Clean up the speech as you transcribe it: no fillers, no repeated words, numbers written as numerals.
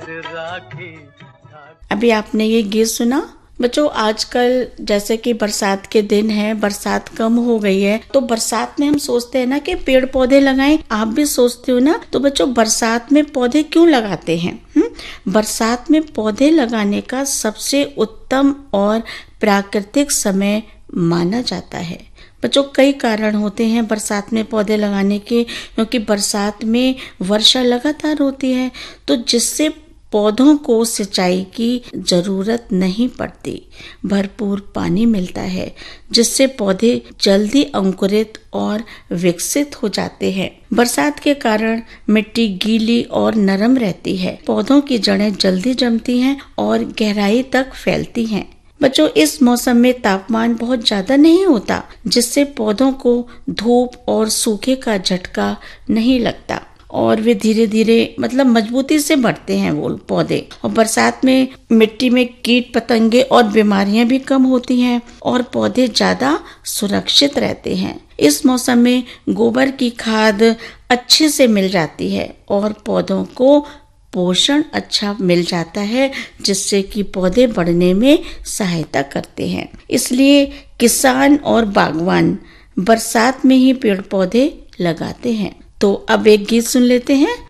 राखी। अभी आपने ये गीत सुना। बच्चों, आजकल जैसे कि बरसात के दिन है, बरसात कम हो गई है, तो बरसात में हम सोचते हैं ना कि पेड़ पौधे लगाएं। आप भी सोचते हो ना? तो बच्चों, बरसात में पौधे क्यों लगाते हैं? बरसात में पौधे लगाने का सबसे उत्तम और प्राकृतिक समय माना जाता है। बच्चों, कई कारण होते हैं बरसात में पौधे लगाने के, क्योंकि बरसात में वर्षा लगातार होती है, तो जिससे पौधों को सिंचाई की जरूरत नहीं पड़ती, भरपूर पानी मिलता है, जिससे पौधे जल्दी अंकुरित और विकसित हो जाते हैं। बरसात के कारण मिट्टी गीली और नरम रहती है, पौधों की जड़ें जल्दी जमती हैं और गहराई तक फैलती हैं। बच्चों, इस मौसम में तापमान बहुत ज्यादा नहीं होता, जिससे पौधों को धूप और सूखे का झटका नहीं लगता और वे धीरे धीरे मजबूती से बढ़ते हैं वो पौधे। और बरसात में मिट्टी में कीट पतंगे और बीमारियां भी कम होती हैं और पौधे ज्यादा सुरक्षित रहते हैं। इस मौसम में गोबर की खाद अच्छे से मिल जाती है और पौधों को पोषण अच्छा मिल जाता है, जिससे कि पौधे बढ़ने में सहायता करते हैं। इसलिए किसान और बागवान बरसात में ही पेड़ पौधे लगाते हैं। तो अब एक गीत सुन लेते हैं।